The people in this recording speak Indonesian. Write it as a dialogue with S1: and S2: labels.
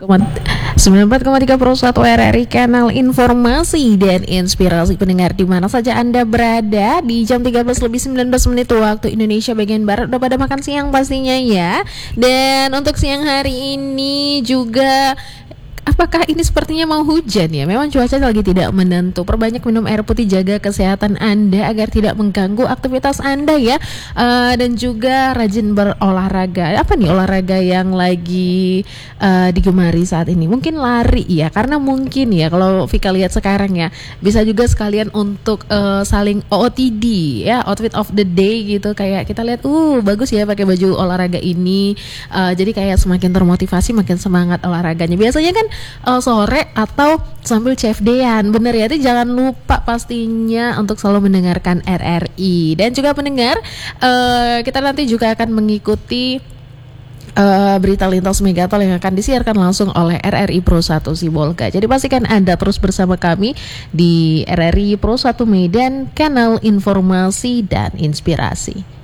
S1: 94,3 Pro 1 RRI, kanal informasi dan inspirasi pendengar di mana saja Anda berada. Di jam 13 lebih 19 menit waktu Indonesia bagian Barat, udah pada makan siang pastinya ya. Dan untuk siang hari ini juga, apakah ini sepertinya mau hujan ya? Memang cuaca lagi tidak menentu. Perbanyak minum air putih, jaga kesehatan Anda agar tidak mengganggu aktivitas Anda ya. Dan juga rajin berolahraga. Apa nih olahraga yang lagi digemari saat ini? Mungkin lari ya, karena mungkin ya kalau Vika lihat sekarang ya, bisa juga sekalian untuk saling OOTD ya, outfit of the day gitu. Kayak kita lihat, bagus ya pakai baju olahraga ini. Jadi kayak semakin termotivasi, makin semangat olahraganya. Biasanya kan sore atau sambil CFD-an, bener ya. Jadi jangan lupa pastinya untuk selalu mendengarkan RRI. Dan juga pendengar, kita nanti juga akan mengikuti berita lintas Megatol yang akan disiarkan langsung oleh RRI Pro 1 Sibolga. Jadi pastikan Anda terus bersama kami di RRI Pro 1 Medan, kanal informasi dan inspirasi.